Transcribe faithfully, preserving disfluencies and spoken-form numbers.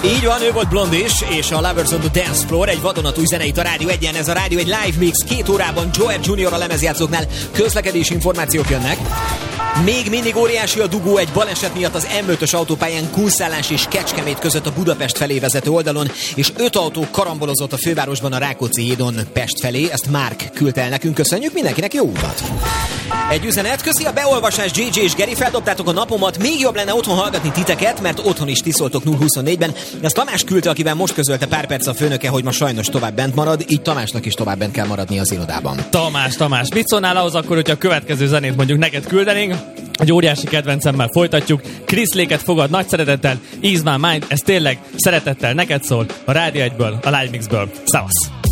Így van, ő volt Blondie is, és a Lovers on the Dance Floor, egy vadonatúj zene itt a Rádió egyen, ez a Rádió egy live mix, két órában Joel junior a lemezjátszóknál közlekedési információk jönnek. Még mindig óriási a dugó egy baleset miatt az M ötös autópályán Kunszálás és Kecskemét között a Budapest felé vezető oldalon, és öt autó karambolozott a fővárosban a Rákóczi hídon Pest felé, ezt Márk küldte el nekünk, köszönjük, mindenkinek jó utat! Egy üzenet, köszi a beolvasás, jé jé és Geri, feldobtátok a napomat, még jobb lenne otthon hallgatni titeket, mert otthon is ti szóltok nulla huszonnégyben. Ezt Tamás küldte, akivel most közölte pár perc a főnöke, hogy ma sajnos tovább bent marad, így Tamásnak is tovább bent kell maradni az irodában. Tamás, Tamás, mit szólnál ahhoz akkor, hogyha a következő zenét mondjuk neked küldenénk? Egy óriási kedvencemmel folytatjuk. Chris Lake-et fogad nagy szeretettel, Ease My Mind, ez tényleg szeretettel neked szól a Rádió egyből, a Live Mixből. Szavasz!